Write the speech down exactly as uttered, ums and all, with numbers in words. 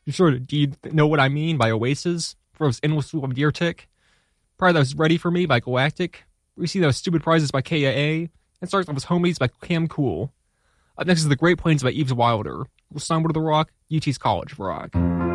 Sure, do you know what I mean by Oasis? For those Endless Loop of Deer Tick? Prior that was Ready For Me by Galactic. We see those Stupid Prizes by K A A. And starts off as Homies by Cam Cool. Up next is The Great Plains by Eves Wilder. We'll Stumble to the Rock, U T's College of Rock.